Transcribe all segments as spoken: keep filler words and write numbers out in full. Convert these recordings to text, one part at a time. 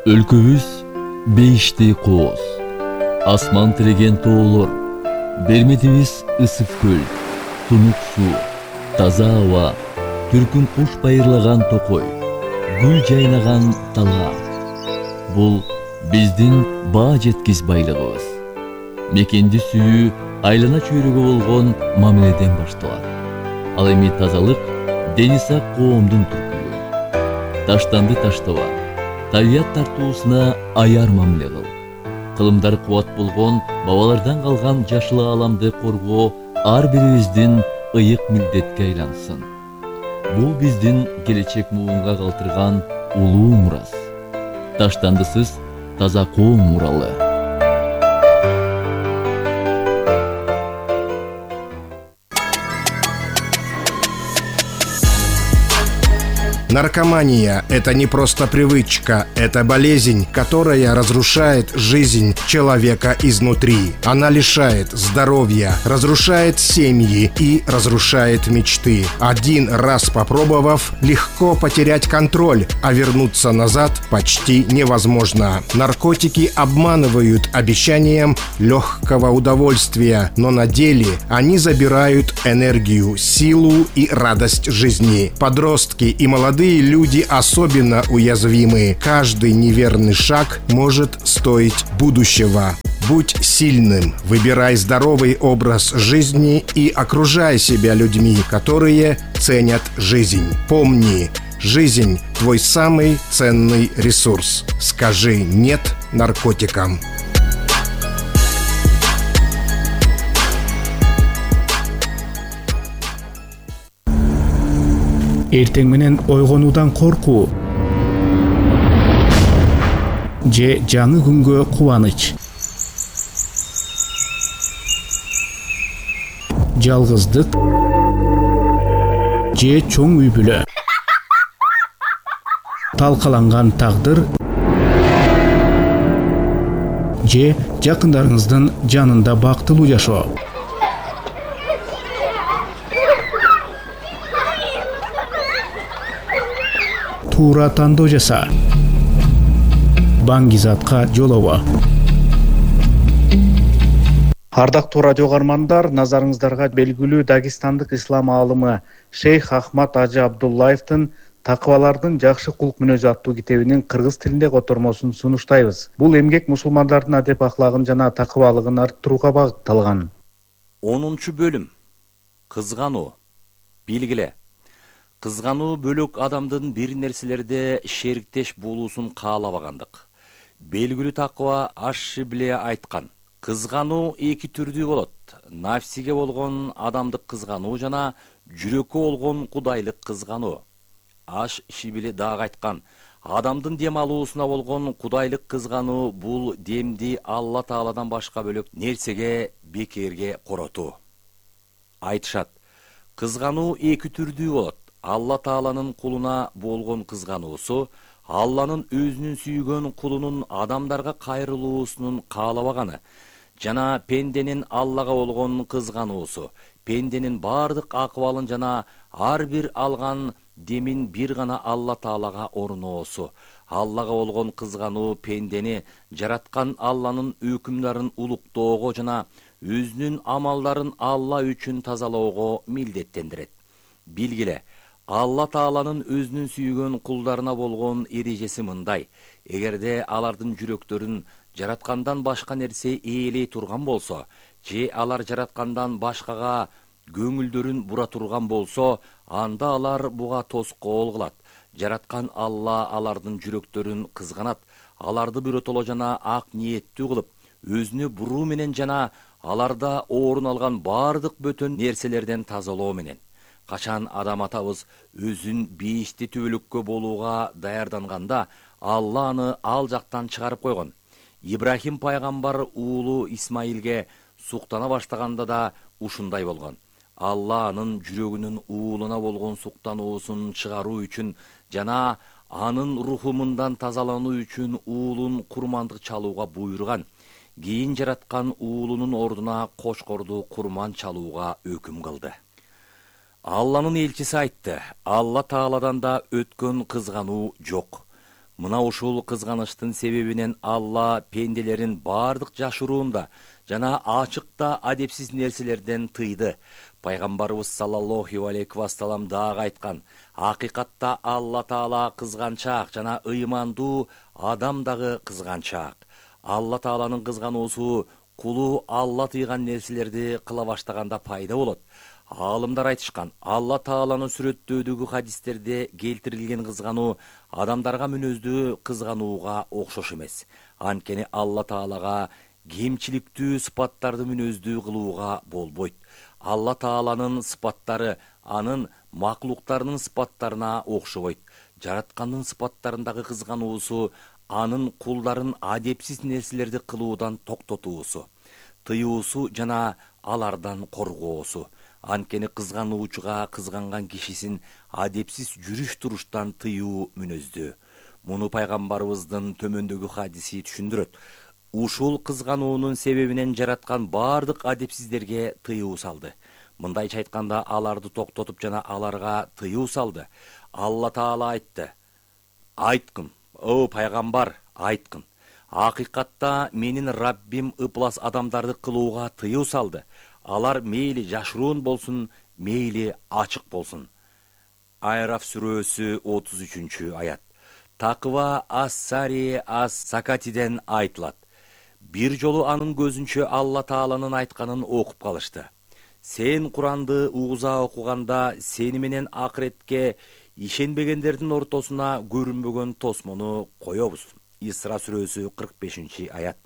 Өлкөбүз бейишти кооз, асман тиреген тоолор, берметибиз ысык көл, тунук суу, таза аба, түркүн куш байырлаган токой, гүл жайнаган тала. Бул биздин баа жеткиз байлыгыбыз. Мекенди сүйүү айлана чөйрөгө болгон мамиледен башталат. Ал эми тазалык дени сак коомдун түркүлүгү. Таштанды таштаба, табият тартуусуна аяр мамиле кыл. Кылымдар кубат болгон бабалардан калган жашыл ааламды коргоо ар бирибиздин ыйык милдетке айлансын. Бул биздин келечек муунга калтырган улуу мурас. Таштандысыз таза коом муралы. Наркомания – это не просто привычка, это болезнь, которая разрушает жизнь человека изнутри. Она лишает здоровья, разрушает семьи и разрушает мечты. Один раз попробовав, легко потерять контроль, а вернуться назад почти невозможно. Наркотики обманывают обещанием легкого удовольствия, но на деле они забирают энергию, силу и радость жизни. Подростки и молодые люди особенно уязвимы. Каждый неверный шаг может стоить будущего. Будь сильным, выбирай здоровый образ жизни и окружай себя людьми, которые ценят жизнь. Помни, жизнь – твой самый ценный ресурс. Скажи «нет» наркотикам. Эртең менен ойгонуудан коркуу же жаңы күнгө кубаныч, жалгыздык же чоң үй бүлө, талкаланган тагдыр же жакындарыңыздын жанында бактылуу жашоо. Туура тандоо жаса. Баңгизатка жолобо. Ардактуу радио угармандар, назарыңыздарга белгилүү дагестандык ислам аалымы Шейх Ахмад Ажы Абдуллаевдин «Такыбалардын жакшы кулк мүнөзү» аттуу китебинин кыргыз тилинде котормосун сунуштайбыз. Бул эмгек мусулмандардын адеп ахлагын жана такыбалыгын арттырууга багытталган. онунчу бөлүм. Кызгануу. Билгиле. Кызгануу бөлөк адамдын бир нерселерде шериктеш болуусун каалабагандык. Белгилүү такыба ашшы биле айткан. Кызгануу эки түрдүү болот. Нафсиге болгон адамдык кызгануу жана жүрөккө болгон кудайлык кызгануу. Аш Шибили дагы айткан, адамдын дем алуусуна болгон кудайлык кызгануу бул демди Алла Тааладан башка бөлөк нерсеге бекерге коротуу. Айтышат, кызгануу эки түрдүү болот. Алла Тааланын кулуна болгон кызгануусу, Алланын өзүнүн сүйгөн кулунун адамдарга кайрылуусунун каалабаганы, жана пенденин Аллага болгон кызгануусу, пенденин бардык акыбалын жана ар бир алган демин бир гана Алла Таалага орноосу. Аллага болгон кызгануу пендени жараткан Алланын өкүмдөрүн улуктоого жана өзүнүн амалдарын Алла үчүн тазалоого милдеттендирет. Билгиле, Алла Тааланын өзүнүн сүйгөн кулдарына болгон эрежеси мындай: эгерде алардын жүрөктөрүн жараткандан башка нерсе ээлей турган болсо, же алар жараткандан башкага көңүлдөрүн бура турган болсо, анда алар буга тоскоол кылат. Жараткан Алла алардын жүрөктөрүн кызганат, аларды биротоло жана ак ниеттүү кылып, өзүнө буруу менен жана аларда орун алган бардык бөтөн нерселерден тазалоо менен. Качан адам атабыз өзүн бейишти түбөлүккө болууга даярданганда, Алла аны ал жактан чыгарып койгон. Ибрахим пайгамбар уулу Исмаилге суктана баштаганда да ушундай болгон. Алла анын жүрөгүнүн уулуна болгон суктануусун чыгаруу үчүн жана анын руху мындан тазалануу үчүн уулун курмандык чалууга буйруган. Кийин жараткан уулунун ордуна кошкорду курман чалууга өкүм кылды. Алланын элчиси айтты, Алла Тааладан да өткөн кызгануу жок. Мына ушул кызганычтын себебинен Алла пенделерин бардык жашыруунда жана ачыкта адепсиз нерселерден тыйды. Пайгамбарыбыз саллаллаху алейхи вассалам дагы айткан: акыйкатта Алла Таала кызганчаак жана ыймандуу адам дагы кызганчаак. Алла Тааланын кызгануусу кулу Алла тыйган нерселерди кыла баштаганда пайда болот. Алымдар айтышкан, Алла Тааланы сүрөттөөдөгү хадистерде келтирилген кызгануу адамдарга мүнөздүү кызганууга окшош эмес. Анткени Алла Таалага кемчиликтүү сыпаттарды мүнөздүү кылууга болбойт. Алла Тааланын сыпаттары анын маклуктарынын сыпаттарына окшобойт. Жараткандын сыпаттарындагы кызгануусу анын кулдарын адепсиз нерселерди кылуудан токтотуусу, тыюусу жана алардан коргоосу. Анткени кызгануучуга кызганган кишисин адепсиз жүрүш туруштан тыюу мүнөздүү. Муну пайгамбарыбыздын төмөндөгү хадиси түшүндүрөт. Ушул кызгануунун себебинен жараткан бардык адепсиздерге тыюу салды. Мындайча айтканда, аларды токтотуп жана аларга тыюу салды. Алла Таала айтты: айткын, о пайгамбар, айткын. Акыйкатта менин Раббим ыплас адамдарды кылууга тыюу салды. Алар мейли жашыруун болсун, мейли ачык болсун. Айраф сүрөсү отуз үчүнчү аят. Таква ас-Сари ас-Сакатиден айтылат. Бир жолу анын көзүнчө Алла Тааланын айтканын окуп калышты. Сен Куранды угуза окуганда сени менен акыретке ишенбегендердин ортосуна көрүнбөгөн тосмону коёбуз. Исра сүрөсү кырк бешинчи аят.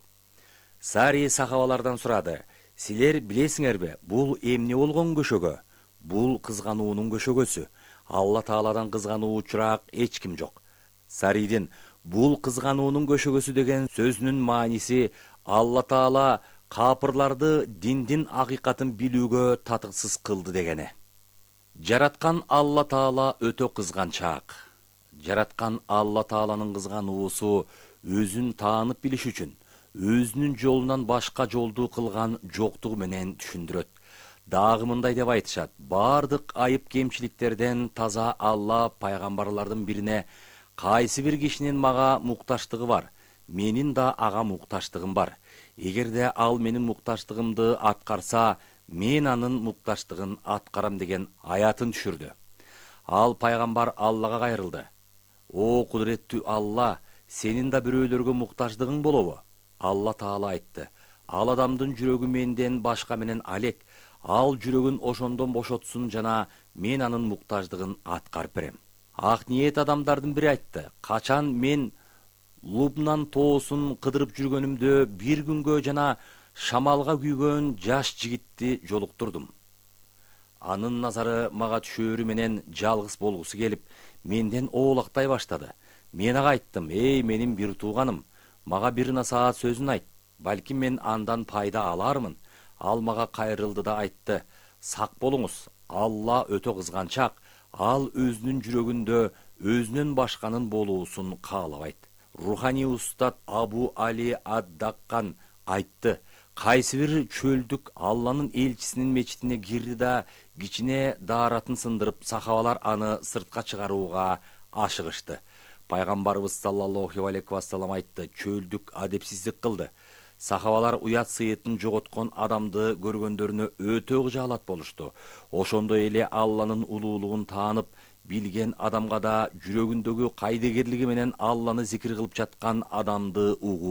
Сари сахабалардан сурады: силер билесиңерби, бул эмне болгон көшөгө? Бул кызгануунун көшөгөсү. Алла Тааладан кызгануучураак эч ким жок. Саридин бул кызгануунун көшөгөсү деген сөзүнүн мааниси Алла Таала капырларды диндин акыйкатын билүүгө татыксыз кылды дегени. Жараткан Алла Таала өтө кызганчаак. Жараткан Алла Тааланын кызгануусу өзүн таанып билиш үчүн өзүнүн жолунан башка жолду кылган жоктугу менен түшүндүрөт. Дагы мындай деп айтышат: бардык айып кемчиликтерден таза Алла пайгамбарлардын бирине: кайсы бир кишинин мага мукташтыгы бар, менин да ага мукташтыгым бар. Эгерде ал менин мукташтыгымды аткарса, мен анын мукташтыгын аткарам деген аятын түшүрдү. Ал пайгамбар Аллага кайрылды: о кудуреттүү Алла, сенин да бирөөлөргө мукташтыгың болобу? Алла Таала айтты: ал адамдын жүрөгү менден башка менен алек. Ал жүрөгүн ошондон бошотсун жана мен анын муктаждыгын аткарып берем. Ак ниет адамдардын бири айтты: качан мен Лубнан тоосун кыдырып жүргөнүмдө бир күнгө жана шамалга күйгөн жаш жигитти жолуктурдум. Анын назары мага түшөөрү менен жалгыз болгусу келип, менден оолактай баштады. Мен ага айттым: эй менин бир тууганым, мага бир насаат сөзүн айт, балким мен андан пайда алармын. Ал мага кайрылды да айтты: сак болуңуз, Алла өтө кызганчаак, ал өзүнүн жүрөгүндө өзүнөн башканын болуусун каалабайт. Руханий устат Абу Али ад-Даккан айтты: кайсы бир чөлдүк Алланын элчисинин мечитине кирди да кичине дааратын сындырып, сахабалар аны сыртка чыгарууга ашыгышты. Пайгамбарыбыз саллаллаху алейхи вассалам айтты: чөлдүк адепсиздик кылды. Сахабалар уят сыйытын жоготкон адамды көргөндөрүнө өтө ыжаалат болушту. Ошондой эле Алланын улуулугун таанып билген адамга да жүрөгүндөгү кайдыгерлиги менен Алланы зикир кылып жаткан адамды угуу